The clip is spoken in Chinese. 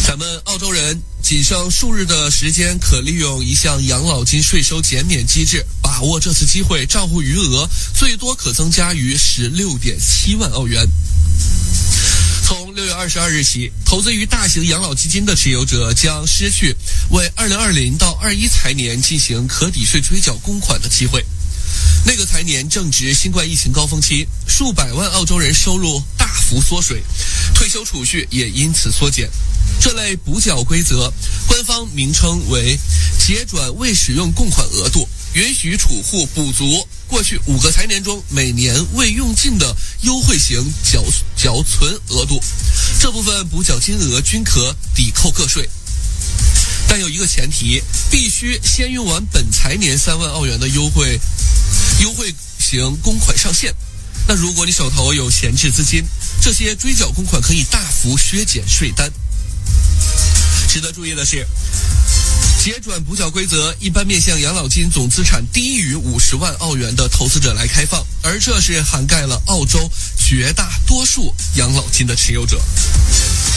咱们澳洲人仅剩数日的时间，可利用一项养老金税收减免机制，把握这次机会，账户余额最多可增加于16.7万澳元。从6月22日起，投资于大型养老基金的持有者将失去为2020到21财年进行可抵税追缴公款的机会。那个财年正值新冠疫情高峰期，数百万澳洲人收入大幅缩水，退休储蓄也因此缩减。这类补缴规则，官方名称为结转未使用供款额度，允许储户补足过去5个财年中每年未用尽的优惠型缴存额度，这部分补缴金额均可抵扣个税。但有一个前提，必须先用完本财年3万澳元的优惠型公款上限。那如果你手头有闲置资金，这些追缴公款可以大幅削减税单。值得注意的是，结转补缴规则一般面向养老金总资产低于50万澳元的投资者来开放，而这是涵盖了澳洲绝大多数养老金的持有者。